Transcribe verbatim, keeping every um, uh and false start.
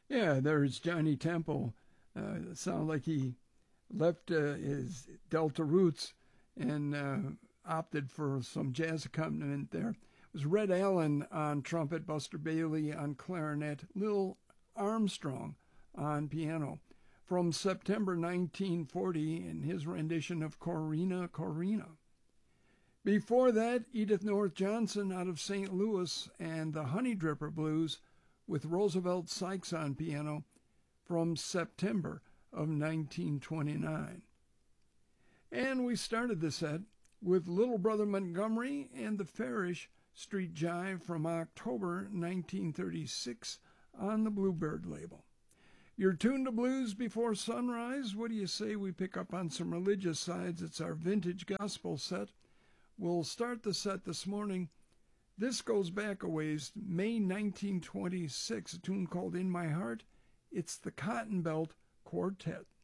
Yeah, there's Johnny Temple. Uh, sounds like he left uh, his Delta roots and uh, opted for some jazz accompaniment there. It was Red Allen on trumpet, Buster Bailey on clarinet, Lil Armstrong on piano. From September nineteen forty in his rendition of Corina, Corina. Before that, Edith North Johnson out of Saint Louis and the Honey Dripper Blues with Roosevelt Sykes on piano from September of nineteen twenty-nine. And we started the set with Little Brother Montgomery and the Farish Street Jive from October nineteen thirty-six on the Bluebird label. You're tuned to Blues Before Sunrise. What do you say we pick up on some religious sides? It's our vintage gospel set. We'll start the set this morning. This goes back a ways, May nineteen twenty-six, a tune called In My Heart. It's the Cotton Belt Quartet.